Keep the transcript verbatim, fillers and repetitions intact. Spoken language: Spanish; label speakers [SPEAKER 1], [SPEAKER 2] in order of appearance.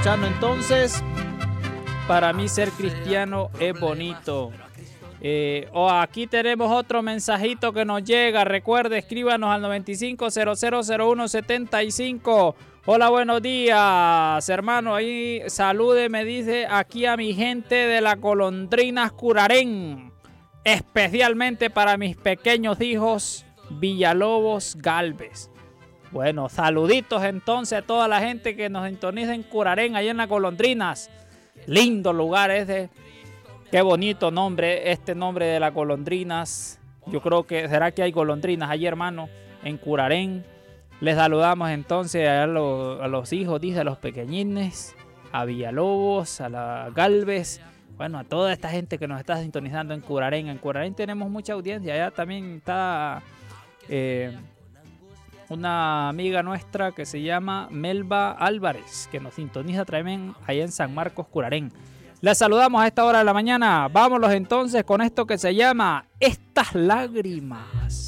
[SPEAKER 1] escuchando entonces. Para mí ser cristiano es bonito. Eh, oh, aquí tenemos otro mensajito que nos llega. Recuerde, escríbanos al noventa y cinco cero cero cero uno setenta y cinco. Hola, buenos días, hermano. Ahí salude, me dice aquí a mi gente de la Golondrinas Curarén. Especialmente para mis pequeños hijos Villalobos Galvez. Bueno, saluditos entonces a toda la gente que nos sintoniza en Curarén, ahí en las Golondrinas. Lindo lugar ese. Qué bonito nombre, este nombre de las Golondrinas. Yo creo que, ¿será que hay golondrinas allí, hermano? En Curarén. Les saludamos entonces a los, a los hijos, dice, a los pequeñines, a Villalobos, a la Galvez. Bueno, a toda esta gente que nos está sintonizando en Curarén. En Curarén tenemos mucha audiencia. Allá también está eh, una amiga nuestra que se llama Melba Álvarez, que nos sintoniza también allá en San Marcos, Curarén. Les saludamos a esta hora de la mañana. Vámonos entonces con esto que se llama Estas Lágrimas.